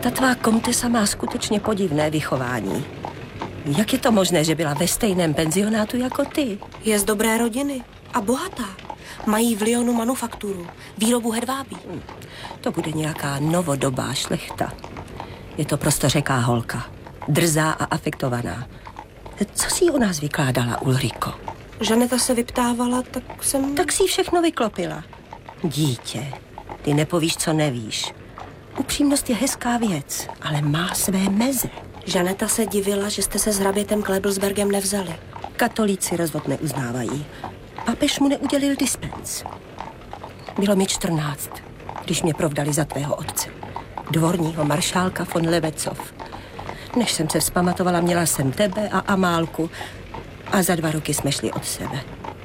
Ta tvá komtesa má skutečně podivné vychování. Jak je to možné, že byla ve stejném penzionátu jako ty? Je z dobré rodiny a bohatá. Mají v Lyonu manufakturu, výrobu hedvábí. To bude nějaká novodobá šlechta. Je to prostořeká holka. Drzá a afektovaná. Co si o nás vykládala, Ulriko? Žaneta se vyptávala, Tak si všechno vyklopila. Dítě, ty nepovíš, co nevíš. Upřímnost je hezká věc, ale má své meze. Žaneta se divila, že jste se s hrabětem Klebelsbergem nevzali. Katolíci rozvod neuznávají. Papež mu neudělil dispens. Bylo mi 14, když mě provdali za tvého otce. Dvorního maršálka von Levecov. Než jsem se vzpamatovala, měla jsem tebe a Amálku a za 2 roky jsme šli od sebe.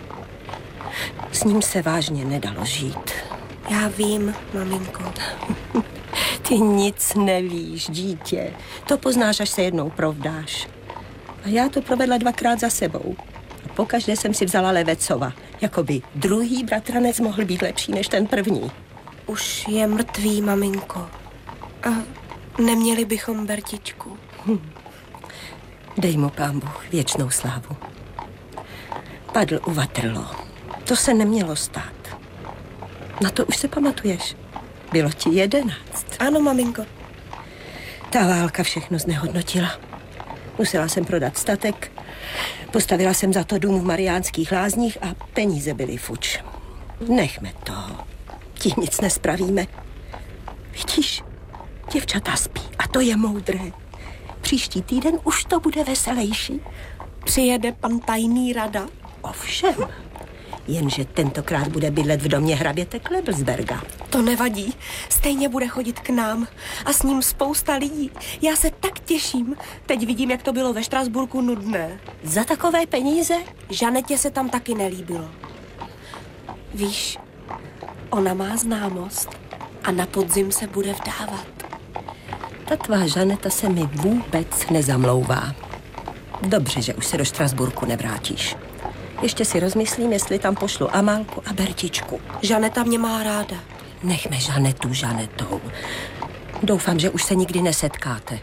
S ním se vážně nedalo žít. Já vím, maminko. Ty nic nevíš, dítě. To poznáš, až se jednou provdáš. A já to provedla 2krát za sebou. A pokaždé jsem si vzala Levecova. Jakoby druhý bratranec mohl být lepší než ten první. Už je mrtvý, maminko. A neměli bychom Bertičku. Dej mu, Pán Bůh, věčnou slávu. Padl u Waterloo. To se nemělo stát. Na to už se pamatuješ. Bylo ti 11. Ano, maminko. Ta válka všechno znehodnotila. Musela jsem prodat statek, postavila jsem za to dům v Mariánských Lázních a peníze byly fuč. Nechme to. Tím nic nespravíme. Vidíš, děvčata spí a to je moudré. Příští týden už to bude veselější. Přijede pan tajný rada? Ovšem, jenže tentokrát bude bydlet v domě hraběte Klebelsberga. To nevadí, stejně bude chodit k nám a s ním spousta lidí. Já se tak těším. Teď vidím, jak to bylo ve Štrasburku nudné. Za takové peníze? Žanetě se tam taky nelíbilo. Víš, ona má známost a na podzim se bude vdávat. Ta tvá Žaneta se mi vůbec nezamlouvá. Dobře, že už se do Štrasburku nevrátíš. Ještě si rozmyslím, jestli tam pošlu Amálku a Bertičku. Žaneta mě má ráda. Nechme Žanetu Žanetou. Doufám, že už se nikdy nesetkáte.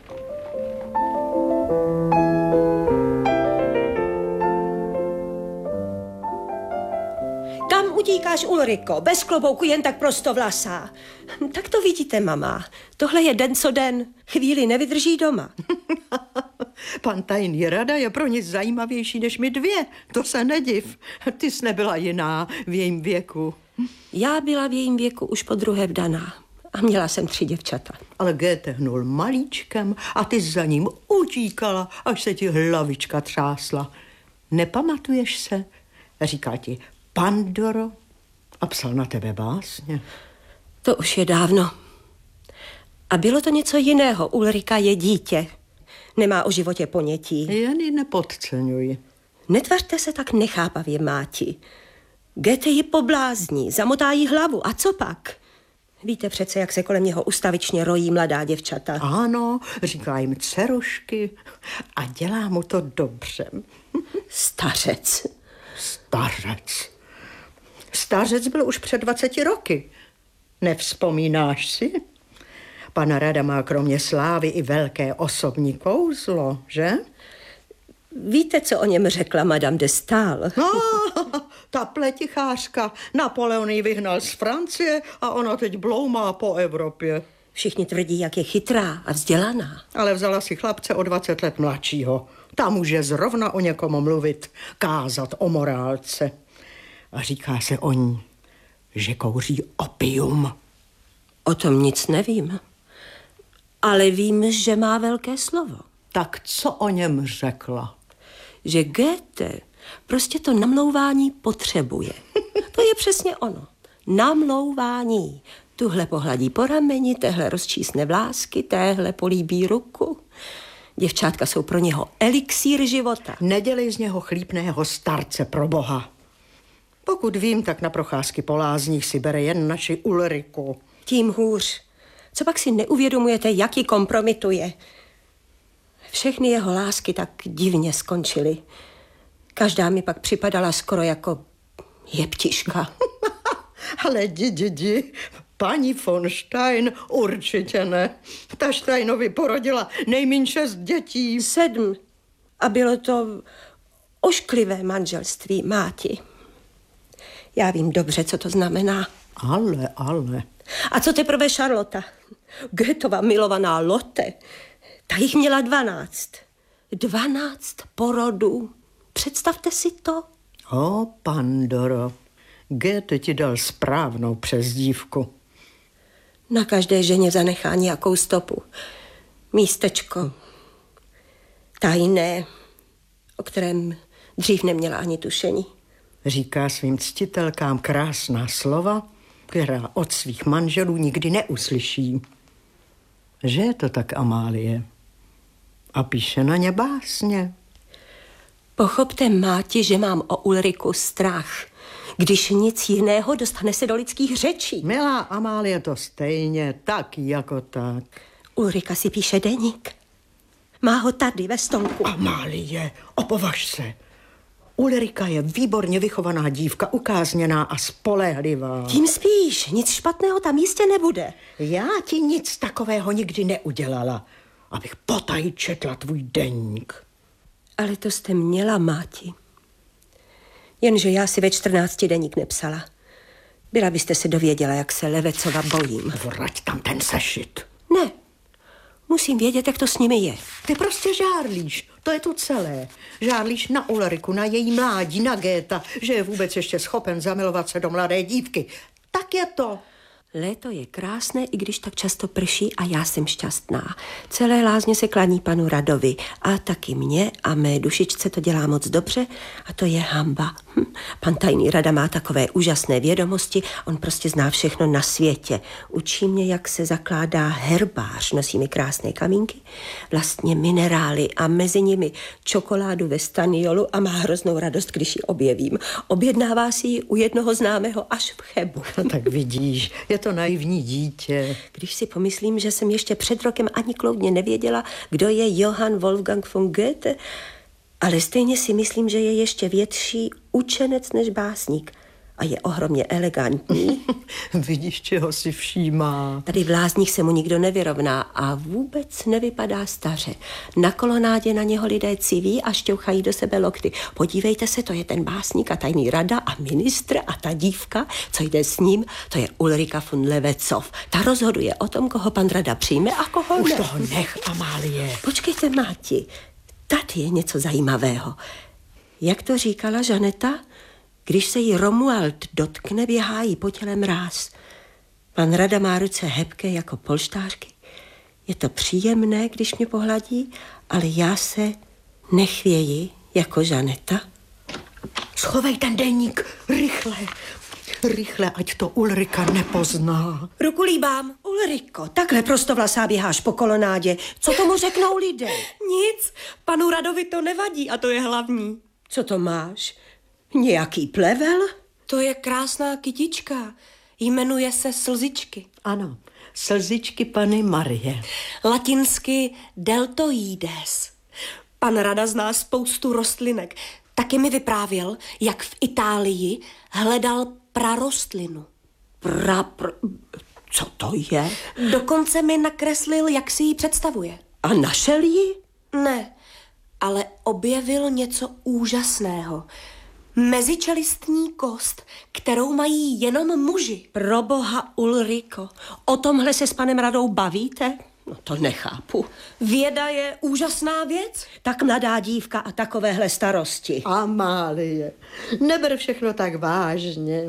Tam utíkáš, Ulriko, bez klobouku, jen tak prostovlasá. Tak to vidíte, mama. Tohle je den co den. Chvíli nevydrží doma. Pan tajný rada je pro nic zajímavější než my 2. To se nediv. Ty jsi nebyla jiná v jejím věku. Já byla v jejím věku už po druhé vdaná a měla jsem 3 děvčata. Ale Goethe hnul malíčkem a ty za ním utíkala, až se ti hlavička třásla. Nepamatuješ se? Říkal ti Pandoro a psal na tebe básně. To už je dávno. A bylo to něco jiného. Ulrika je dítě. Nemá o životě ponětí. Jen ji nepodceňuji. Netvařte se tak nechápavě, máti. Goethe ji poblázní, zamotá jí hlavu. A co pak? Víte přece, jak se kolem něho ustavičně rojí mladá děvčata. Ano, říká jim dcerušky a dělá mu to dobře. Stařec. Stařec byl už před 20 roky. Nevzpomínáš si? Pan rada má kromě slávy i velké osobní kouzlo, že? Víte, co o něm řekla Madame de Staël? No, ta pletichářka. Napoleon ji vyhnal z Francie a ona teď bloumá po Evropě. Všichni tvrdí, jak je chytrá a vzdělaná. Ale vzala si chlapce o 20 let mladšího. Ta může zrovna o někom mluvit, kázat o morálce. A říká se o ní, že kouří opium. O tom nic nevím. Ale vím, že má velké slovo. Tak co o něm řekla? Že Goethe prostě to namlouvání potřebuje. To je přesně ono. Namlouvání. Tuhle pohladí po rameni, téhle rozčísne vlásky, téhle políbí ruku. Děvčátka jsou pro něho elixír života. Nedělej z něho chlípného starce, pro boha. Pokud vím, tak na procházky po lázních si bere jen naši Ulriku. Tím hůř. Co pak si neuvědomujete, jak ji kompromituje? Všechny jeho lásky tak divně skončily. Každá mi pak připadala skoro jako jeptiška. Ale jdi. paní von Stein určitě ne. Ta Steinovi porodila nejmíň 6 dětí. 7. A bylo to ošklivé manželství, Máti. Já vím dobře, co to znamená. Ale. A co teprve Charlotta? Goethova milovaná Lotte. Ta jich měla 12. 12 porodů. Představte si to. O, Pandoro, Goethe ti dal správnou přezdívku. Na každé ženě zanechá nějakou stopu. Místečko. Tajné, o kterém dřív neměla ani tušení. Říká svým ctitelkám krásná slova, která od svých manželů nikdy neuslyší. Že je to tak, Amálie? A píše na ně básně. Pochopte, Máti, že mám o Ulriku strach. Když nic jiného, dostane se do lidských řečí. Milá Amálie, to stejně, tak jako tak. Ulrika si píše deník. Má ho tady ve stonku. Amálie, opovaž se. Ulrika je výborně vychovaná dívka, ukázněná a spolehlivá. Tím spíš, nic špatného tam jistě nebude. Já ti nic takového nikdy neudělala, abych potají četla tvůj deník. Ale to jste měla, Máti. Jenže já si ve 14 deník nepsala. Byla byste se dověděla, jak se Levecova bojím. Vrať tam ten sešit. Ne, musím vědět, jak to s nimi je. Ty prostě žárlíš, to je to celé. Žárlíš na Ulriku, na její mládí, na Goetha, že je vůbec ještě schopen zamilovat se do mladé dívky. Tak je to. Léto je krásné, i když tak často prší a já jsem šťastná. Celé lázně se klaní panu Radovi a taky mě a mé dušičce to dělá moc dobře a to je hanba. Pan tajný Rada má takové úžasné vědomosti, on prostě zná všechno na světě. Učí mě, jak se zakládá herbář, nosí mi krásné kamínky, vlastně minerály a mezi nimi čokoládu ve staniolu a má hroznou radost, když ji objevím. Objednává si ji u jednoho známého až v Chebu. Tak vidíš, je to naivní dítě. Když si pomyslím, že jsem ještě před rokem ani kloudně nevěděla, kdo je Johann Wolfgang von Goethe, ale stejně si myslím, že je ještě větší učenec než básník a je ohromně elegantní. Vidíš, čeho si všímá. Tady v lázních se mu nikdo nevyrovná a vůbec nevypadá staře. Na kolonádě na něho lidé civí a šťouchají do sebe lokty. Podívejte se, to je ten básník a tajný Rada a ministr a ta dívka, co jde s ním, to je Ulrika von Levecov. Ta rozhoduje o tom, koho pan Rada přijme a koho Už ne. toho nech, Amálie. Počkejte, Máti, tady je něco zajímavého. Jak to říkala Žaneta? Když se jí Romuald dotkne, běhá jí po těle mráz. Pan Rada má ruce hebké jako polštářky. Je to příjemné, když mě pohladí, ale já se nechvěji jako Žaneta. Schovej ten deník, rychle. Rychle, ať to Ulrika nepozná. Ruku líbám. Ulriko, takhle prostovlasá běháš po kolonádě. Co tomu řeknou lidé? Nic, panu Radovi to nevadí a to je hlavní. Co to máš? Nějaký plevel? To je krásná kytička. Jmenuje se Slzičky. Ano, slzičky Panny Marie. Latinsky deltoides. Pan Rada zná spoustu rostlinek. Taky mi vyprávěl, jak v Itálii hledal prarostlinu. Co to je? Dokonce mi nakreslil, jak si ji představuje. A našel ji? Ne, ale objevil něco úžasného. Mezičelistní kost, kterou mají jenom muži. Proboha, Ulriko, o tomhle se s panem Radou bavíte? No to nechápu. Věda je úžasná věc. Tak mladá dívka a takovéhle starosti. Amálie, neber všechno tak vážně.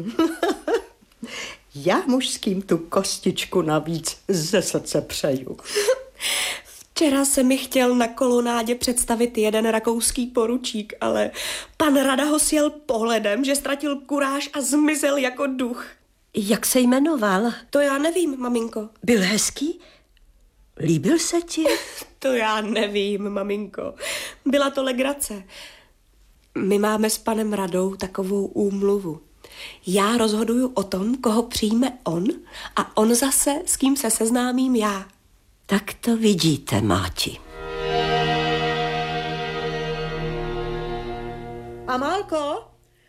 Já mužským tu kostičku navíc ze srdce přeju. Včera se mi chtěl na kolonádě představit jeden rakouský poručík, ale pan Rada ho sjel pohledem, že ztratil kuráž a zmizel jako duch. Jak se jmenoval? To já nevím, maminko. Byl hezký? Líbil se ti? To já nevím, maminko. Byla to legrace. My máme s panem Radou takovou úmluvu. Já rozhoduju o tom, koho přijme on a on zase, s kým se seznámím já. Tak to vidíte, Máti. Amálko,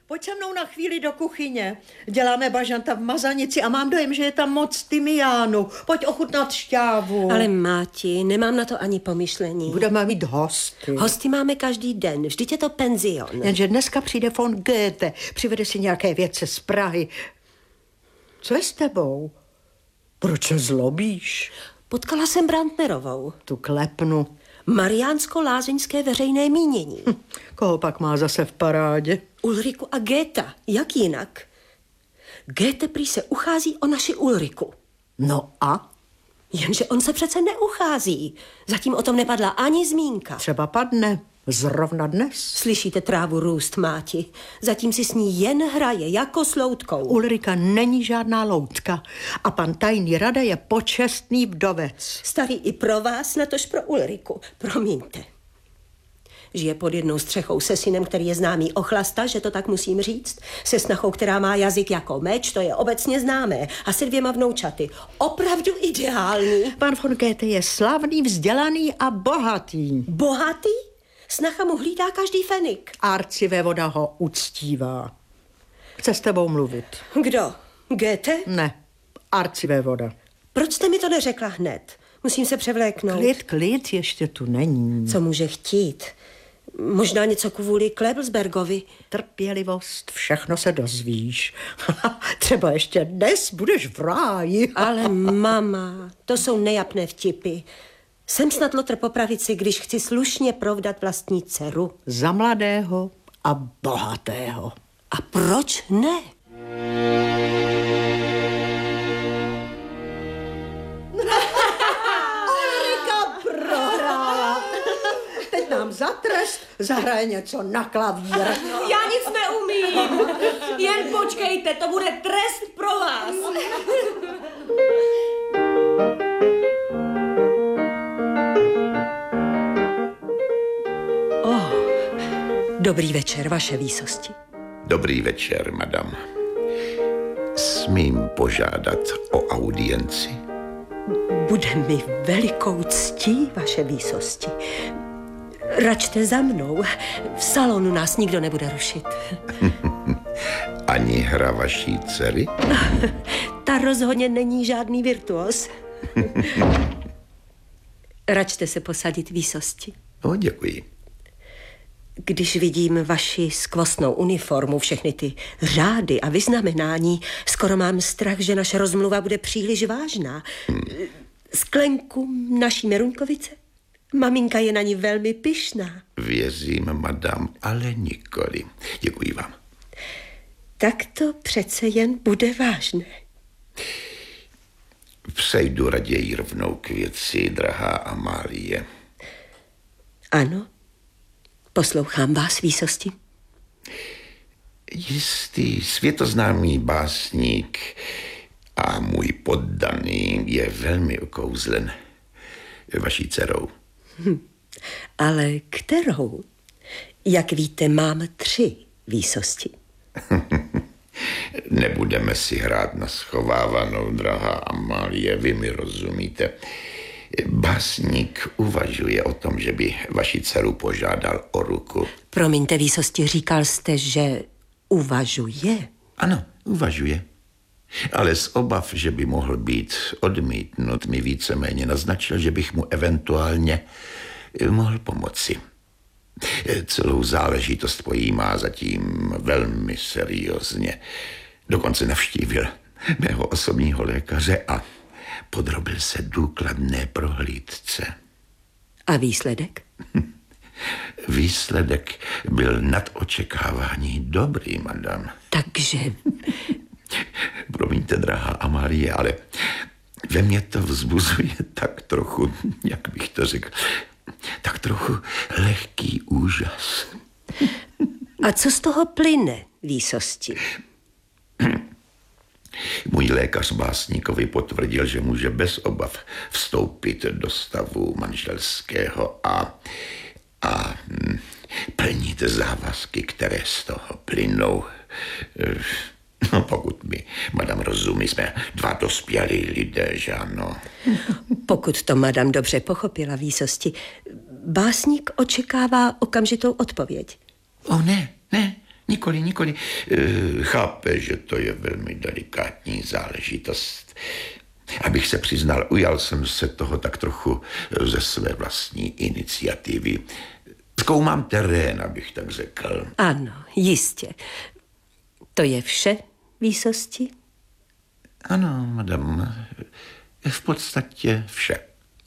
Pojď se mnou na chvíli do kuchyně. Děláme bažanta v mazanici a mám dojem, že je tam moc tymiánu. Pojď ochutnat šťávu. Ale Máti, nemám na to ani pomyšlení. Budeme mít hosty. Hosty máme každý den, vždyť je to penzion. Jenže dneska přijde von Goethe, přivede si nějaké vědce z Prahy. Co je s tebou? Proč se zlobíš? Potkala jsem Brandnerovou. Tu klepnu. Mariánsko-lázeňské veřejné mínění. Koho pak má zase v parádě? Ulriku a Goethe, jak jinak? Goethe prý se uchází o naši Ulriku. No a? Jenže on se přece neuchází. Zatím o tom nepadla ani zmínka. Třeba padne. Zrovna dnes. Slyšíte trávu růst, Máti? Zatím si s ní jen hraje, jako s loutkou. Ulrika není žádná loutka a pan tajný rada je počestný vdovec. Starý i pro vás, natož pro Ulriku. Promiňte. Žije pod jednou střechou se synem, který je známý ochlasta, že to tak musím říct. Se snachou, která má jazyk jako meč, to je obecně známé. A se 2 vnoučaty. Opravdu ideální. Pan von Goethe je slavný, vzdělaný a bohatý. Bohatý? Snacha mu hlídá každý fenik. Arcivévoda ho uctívá. Chce s tebou mluvit. Kdo? Goethe? Ne, arcivévoda. Proč jste mi to neřekla hned? Musím se převléknout. Klid, ještě tu není. Co může chtít? Možná něco kvůli Klebelsbergovi. Trpělivost, všechno se dozvíš. Třeba ještě dnes budeš v ráji. Ale mama, to jsou nejapné vtipy. Jsem snad lotr po pravici, když chci slušně provdat vlastní dceru. Za mladého a bohatého. A proč ne? Ulrika prohrála. Teď nám za trest zahraje něco na klavír. Já nic neumím. Jen počkejte, to bude trest pro vás. Dobrý večer, vaše výsosti. Dobrý večer, madam. Smím požádat o audienci? Bude mi velikou ctí, vaše výsosti. Račte za mnou. V salonu nás nikdo nebude rušit. Ani hra vaší dcery? Ta rozhodně není žádný virtuos. Račte se posadit, výsosti. No, děkuji. Když vidím vaši skvostnou uniformu, všechny ty řády a vyznamenání, skoro mám strach, že naše rozmluva bude příliš vážná. Sklenku naší Meruňkovice? Maminka je na ní velmi pyšná. Věřím, madam, ale nikoli. Děkuji vám. Tak to přece jen bude vážné. Přejdu raději rovnou k věci, drahá Amálie. Ano, poslouchám vás, výsosti. Jistý světoznámý básník a můj poddaný je velmi okouzlen vaší dcerou. Ale kterou? Jak víte, mám 3 výsosti. Nebudeme si hrát na schovávanou, drahá Amálie, vy mi rozumíte. Básník uvažuje o tom, že by vaši dceru požádal o ruku. Promiňte, výsosti, říkal jste, že uvažuje? Ano, uvažuje. Ale z obav, že by mohl být odmítnut, mi víceméně naznačil, že bych mu eventuálně mohl pomoci. Celou záležitost pojímá zatím velmi seriózně. Dokonce navštívil mého osobního lékaře a podrobil se důkladné prohlídce. A výsledek? Výsledek byl nad očekávání dobrý, madam. Takže... Promiňte, drahá Amálie, ale ve mně to vzbuzuje tak trochu, jak bych to řekl, tak trochu lehký úžas. A co z toho plyne, výsosti? Můj lékař básníkovi potvrdil, že může bez obav vstoupit do stavu manželského a plnit závazky, které z toho plynou. No, pokud mi madam rozumí, jsme 2 dospělí lidé, že ano? Pokud to madam dobře pochopila, výsosti, básník očekává okamžitou odpověď. Ne, Nikoli. Chápe, že to je velmi delikátní záležitost. Abych se přiznal, ujal jsem se toho tak trochu ze své vlastní iniciativy. Zkoumám terén, abych tak řekl. Ano, jistě. To je vše, výsosti? Ano, madam, v podstatě vše.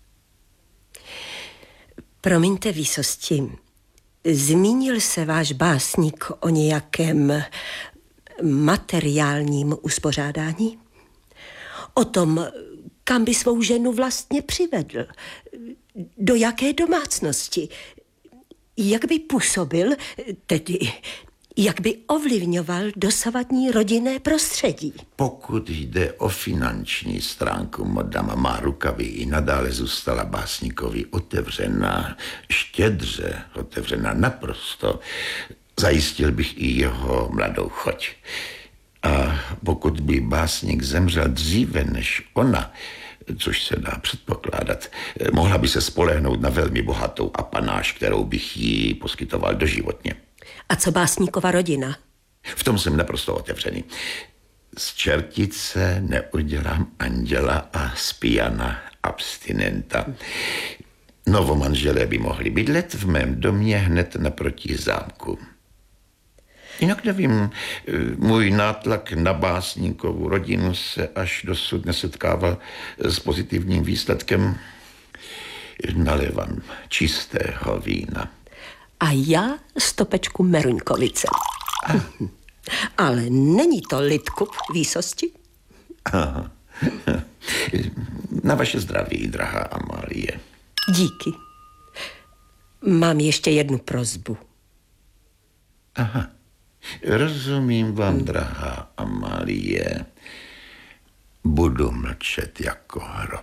Promiňte, výsosti, zmínil se váš básník o nějakém materiálním uspořádání? O tom, kam by svou ženu vlastně přivedl? Do jaké domácnosti? Jak by působil, tedy jak by ovlivňoval dosavadní rodinné prostředí? Pokud jde o finanční stránku, madama má rukavy i nadále zůstala básníkovi otevřená, štědře otevřená naprosto. Zajistil bych i jeho mladou choť. A pokud by básník zemřel dříve než ona, což se dá předpokládat, mohla by se spolehnout na velmi bohatou apanáž, kterou bych jí poskytoval doživotně. A co básníkova rodina? V tom jsem naprosto otevřený. Z čertice neudělám anděla a z pijana abstinenta. Novomanželé by mohli bydlet v mém domě hned naproti zámku. Jinak nevím, můj nátlak na básníkovu rodinu se až dosud nesetkával s pozitivním výsledkem. Nalévám čistého vína. A já stopečku Meruňkovice. Ale není to Lidkup, výsosti? Aha. Na vaše zdraví, drahá Amálie. Díky. Mám ještě jednu prosbu. Aha. Rozumím vám, drahá Amálie. Budu mlčet jako hrob.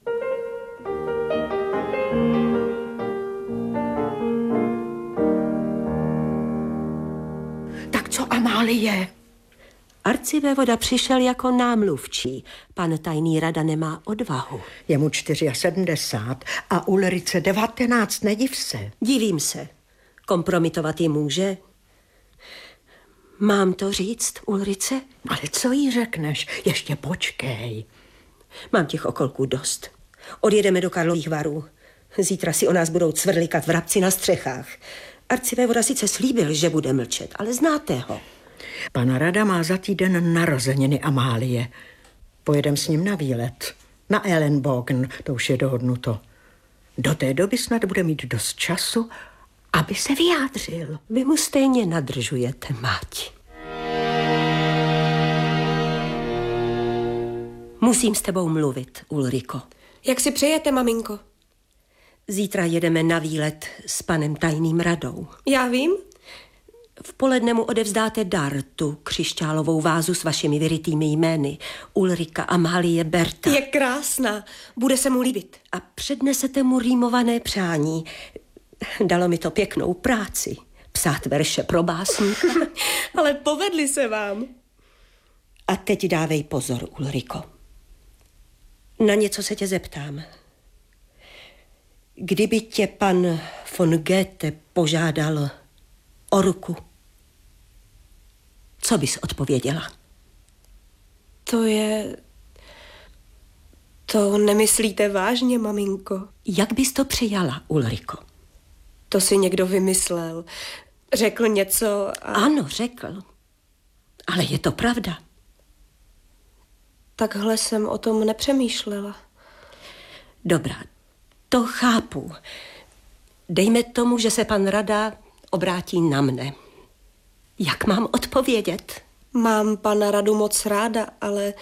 Tak co, Amálie? Arcivévoda přišel jako námluvčí. Pan tajný rada nemá odvahu. Je mu 74 a Ulrice 19, nediv se. Divím se. Kompromitovat ji může. Mám to říct, Ulrice? Ale co jí řekneš? Ještě počkej. Mám těch okolků dost. Odjedeme do Karlových Varů. Zítra si o nás budou cvrlikat vrabci na střechách. Arcivévoda sice slíbil, že bude mlčet, ale znáte ho. Pan rada má za týden narozeniny Amálie. Pojedem s ním na výlet. Na Ellenbogen, to už je dohodnuto. Do té doby snad bude mít dost času, aby se vyjádřil. Vy mu stejně nadržujete, máti. Musím s tebou mluvit, Ulriko. Jak si přejete, maminko? Zítra jedeme na výlet s panem tajným radou. Já vím. V poledne mu odevzdáte dar, tu křišťálovou vázu s vašimi vyrytými jmény. Ulrika Amálie Berta. Je krásná. Bude se mu líbit. A přednesete mu rýmované přání. Dalo mi to pěknou práci. Psát verše pro básníka. Ale povedli se vám. A teď dávej pozor, Ulriko. Na něco se tě zeptám. Kdyby tě pan von Goethe požádal o ruku, co bys odpověděla? To nemyslíte vážně, maminko? Jak bys to přijala, Ulriko? To si někdo vymyslel. Řekl něco a... Ano, řekl. Ale je to pravda. Takhle jsem o tom nepřemýšlela. Dobrá, to chápu. Dejme tomu, že se pan rada obrátí na mne. Jak mám odpovědět? Mám pana radu moc ráda, ale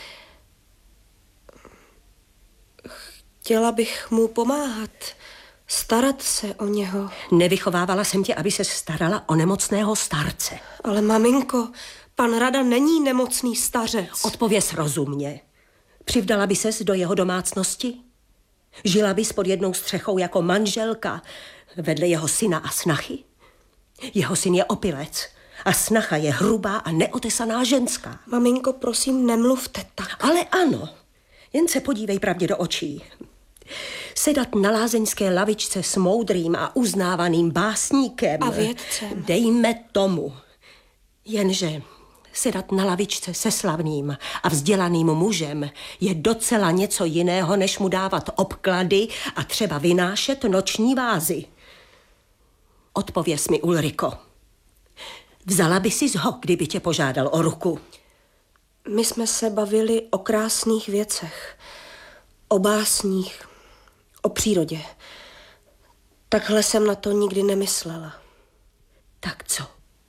chtěla bych mu pomáhat, starat se o něho. Nevychovávala jsem tě, aby se starala o nemocného starce. Ale maminko, pan rada není nemocný stařec. Odpověz rozumně. Přivdala by ses do jeho domácnosti? Žila bys pod jednou střechou jako manželka vedle jeho syna a snachy? Jeho syn je opilec a snacha je hrubá a neotesaná ženská. Maminko, prosím, nemluvte tak. Ale ano, jen se podívej pravdě do očí. Sedat na lázeňské lavičce s moudrým a uznávaným básníkem. A vědcem. Dejme tomu. Jenže sedat na lavičce se slavným a vzdělaným mužem je docela něco jiného, než mu dávat obklady a třeba vynášet noční vázy. Odpověz mi, Ulriko. Vzala by si ho, kdyby tě požádal o ruku? My jsme se bavili o krásných věcech, o básních, o přírodě. Takhle jsem na to nikdy nemyslela. Tak co?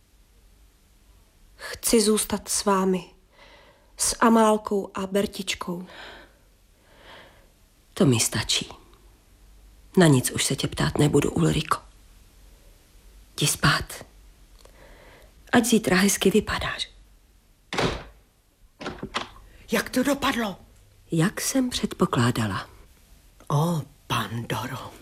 Chci zůstat s vámi, s Amálkou a Bertičkou. To mi stačí. Na nic už se tě ptát nebudu, Ulriko. Jdi spát. Ať zítra hezky vypadáš. Jak to dopadlo? Jak jsem předpokládala. O, Pandoro.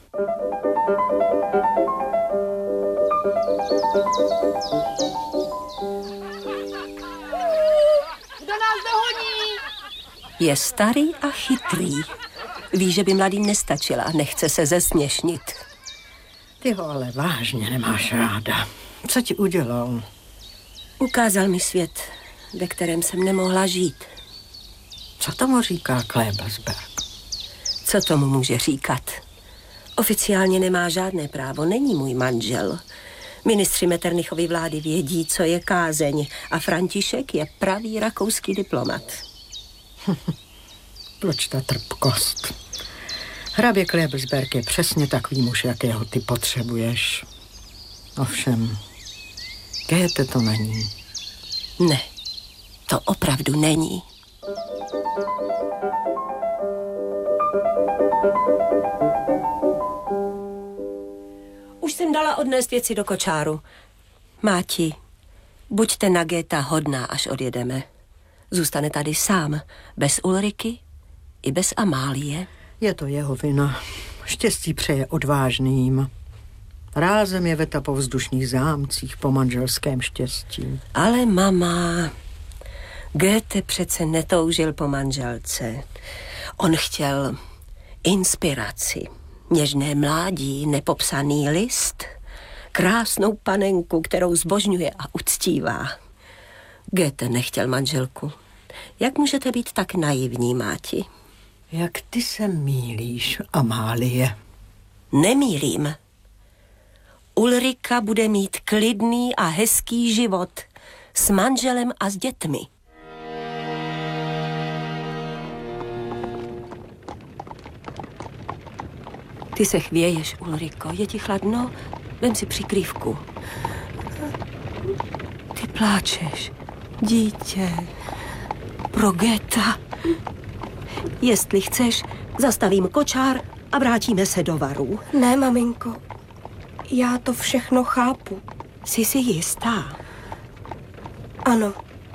Kdo nás dohoní? Je starý a chytrý. Ví, že by mladým nestačila a nechce se zesměšnit. Ty ho ale vážně nemáš ráda. Co ti udělal? Ukázal mi svět, ve kterém jsem nemohla žít. Co tomu říká Klebelsberg? Co tomu může říkat? Oficiálně nemá žádné právo, není můj manžel. Ministři Metternichovy vlády vědí, co je kázeň a František je pravý rakouský diplomat. Proč ta trpkost? Hrabě Klebelsberg je přesně takový muž, jakého ty potřebuješ. Ovšem, Goethe to není. Ne, to opravdu není. Už jsem dala odnést věci do kočáru. Máti, buďte na Goetha hodná, až odjedeme. Zůstane tady sám, bez Ulriky i bez Amálie. Je to jeho vina. Štěstí přeje odvážným. Rázem je veta po vzdušných zámcích, po manželském štěstí. Ale mama, Goethe přece netoužil po manželce. On chtěl inspiraci, něžné mládí, nepopsaný list, krásnou panenku, kterou zbožňuje a uctívá. Goethe nechtěl manželku. Jak můžete být tak naivní, Máti? Jak ty se mýlíš, Amálie? Nemýlím. Ulrika bude mít klidný a hezký život s manželem a s dětmi. Ty se chvěješ, Ulriko. Je ti chladno? Vem si přikrývku. Ty pláčeš, dítě, pro Goetha. Jestli chceš, zastavím kočár a vrátíme se do Varu. Ne, maminko, já to všechno chápu. Jsi si jistá? Ano.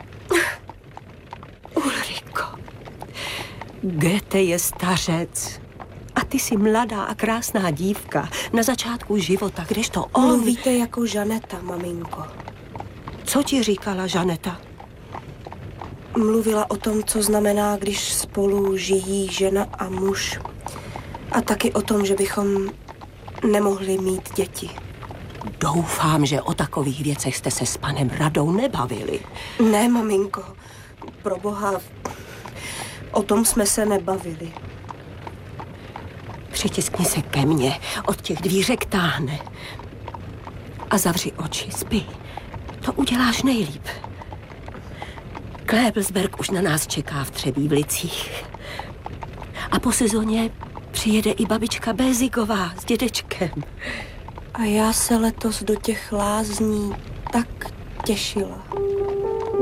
Ulriko, Goethe je stařec a ty jsi mladá a krásná dívka na začátku života, kdežto on... Mluvíte jako Žaneta, maminko. Co ti říkala Žaneta? Mluvila o tom, co znamená, když spolu žijí žena a muž. A taky o tom, že bychom nemohli mít děti. Doufám, že o takových věcech jste se s panem Radou nebavili. Ne, maminko, pro boha, o tom jsme se nebavili. Přitiskni se ke mně, od těch dvířek táhne. A zavři oči, spí. To uděláš nejlíp. Klebelsberg už na nás čeká v Třebíčích. A po sezóně přijede i babička Bézigová s dědečkem. A já se letos do těch lázní tak těšila.